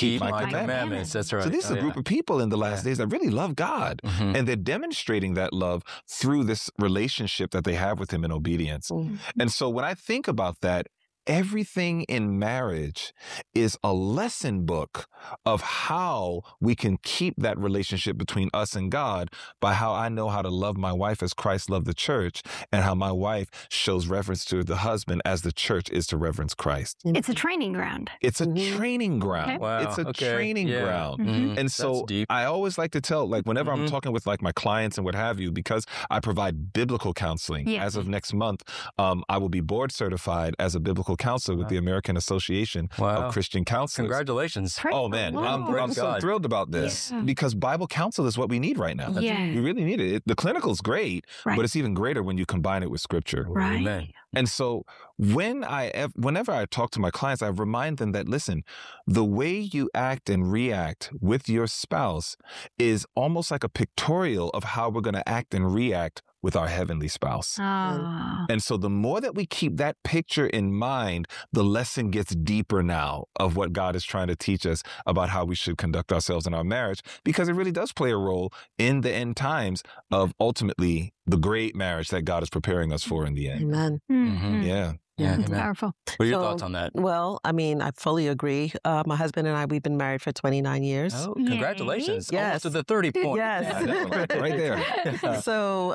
keep my commandments. That's right. So this is a group of people in the last days that really love God. And they're demonstrating that love through this relationship that they have with him in obedience. And so when I think about that, everything in marriage is a lesson book of how we can keep that relationship between us and God by how I know how to love my wife as Christ loved the church, and how my wife shows reverence to the husband as the church is to reverence Christ. It's a training ground. It's a training ground. Okay. Wow. It's a training ground. And so I always like to tell, like whenever I'm talking with like my clients and what have you, because I provide biblical counseling. As of next month, I will be board certified as a biblical counselor with the American Association of Christian Counselors. Congratulations. Oh man, I'm so thrilled about this because Bible counsel is what we need right now. We really need it. The clinical is great, but it's even greater when you combine it with scripture. Amen. And so whenever I talk to my clients, I remind them that, listen, the way you act and react with your spouse is almost like a pictorial of how we're going to act and react with our heavenly spouse. And so the more that we keep that picture in mind, the lesson gets deeper now of what God is trying to teach us about how we should conduct ourselves in our marriage, because it really does play a role in the end times of ultimately the great marriage that God is preparing us for in the end. Amen. Yeah. Yeah, It's powerful. What are your thoughts on that? Well, I mean, I fully agree. My husband and I, we've been married for 29 years. Oh, congratulations. Yes. Almost to the 30 point. Yes. Right there.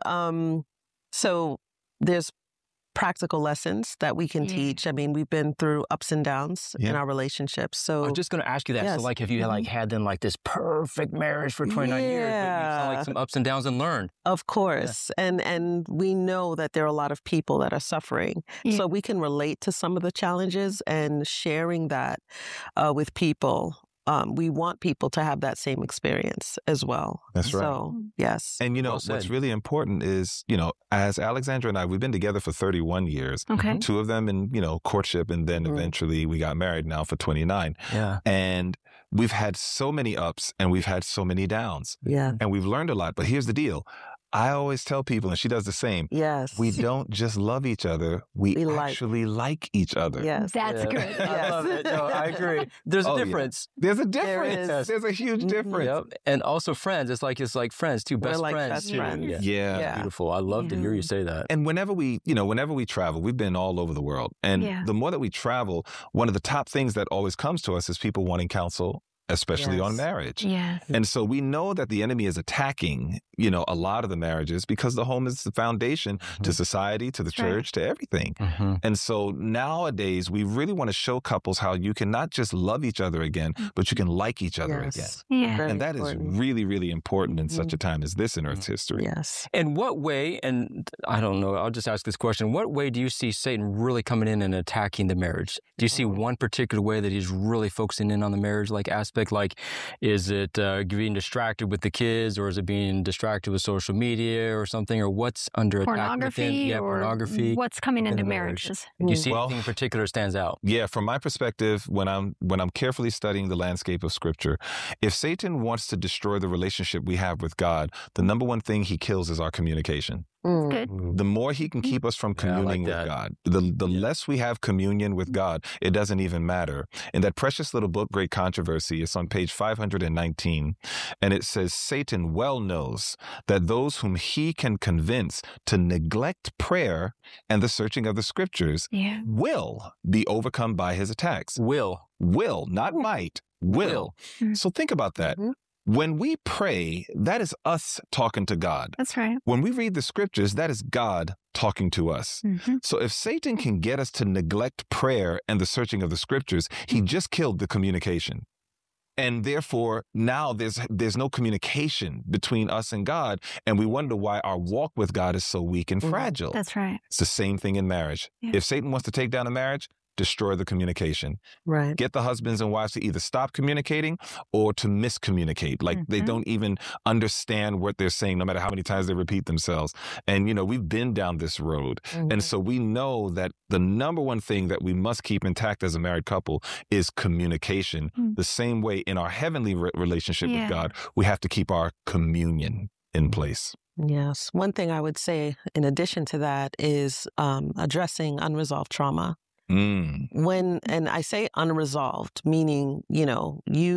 So there's practical lessons that we can teach. I mean, we've been through ups and downs in our relationships. So I was just going to ask you that. So like, have you like had then like this perfect marriage for 29 years, but you saw like some ups and downs and learned? Of course. And we know that there are a lot of people that are suffering. So we can relate to some of the challenges, and sharing that with people. We want people to have that same experience as well. That's right. So, yes. And, you know, what's really important is, you know, as Alexandra and I, we've been together for 31 years. Okay. 2 of them in, you know, courtship, and then eventually we got married now for 29. Yeah. And we've had so many ups and we've had so many downs. Yeah. And we've learned a lot. But here's the deal. I always tell people, and she does the same. Yes. We don't just love each other. We actually like each other. Yes. That's good. I love it. No, I agree. There's a difference. Yeah. There's a difference. There's a huge difference. Yep. And also friends. It's like friends too. Best We're like friends. best friends. Yeah. Beautiful. I love to hear you say that. And whenever we travel, we've been all over the world. And the more that we travel, one of the top things that always comes to us is people wanting counsel, especially on marriage. Yes. And so we know that the enemy is attacking, you know, a lot of the marriages, because the home is the foundation to society, to the church, to everything. And so nowadays we really want to show couples how you can not just love each other again, but you can like each other again. Yeah. And that is really, really important in such a time as this in Earth's history. Yes. In what way, and I don't know, I'll just ask this question, what way do you see Satan really coming in and attacking the marriage? Do you see one particular way that he's really focusing in on the marriage aspect? Like, is it being distracted with the kids, or is it being distracted with social media or something, or what's under attack within? Yeah, pornography. What's coming into marriages? Do you see anything in particular stands out? Yeah, from my perspective, when I'm carefully studying the landscape of Scripture, if Satan wants to destroy the relationship we have with God, the number one thing he kills is our communication. Good. The more he can keep us from communing with God, the less we have communion with God, it doesn't even matter. In that precious little book, Great Controversy, it's on page 519, and it says, Satan well knows that those whom he can convince to neglect prayer and the searching of the scriptures will be overcome by his attacks. Will, not might. Will. So think about that. When we pray, that is us talking to God. That's right. When we read the scriptures, that is God talking to us. So if Satan can get us to neglect prayer and the searching of the scriptures, he just killed the communication. And therefore, now there's no communication between us and God, and we wonder why our walk with God is so weak and fragile. That's right. It's the same thing in marriage. If Satan wants to take down a marriage, destroy the communication. Right. Get the husbands and wives to either stop communicating or to miscommunicate. Like they don't even understand what they're saying, no matter how many times they repeat themselves. And, you know, we've been down this road. And so we know that the number one thing that we must keep intact as a married couple is communication. The same way in our heavenly relationship with God, we have to keep our communion in place. Yes. One thing I would say in addition to that is addressing unresolved trauma. And I say unresolved, meaning, you know, you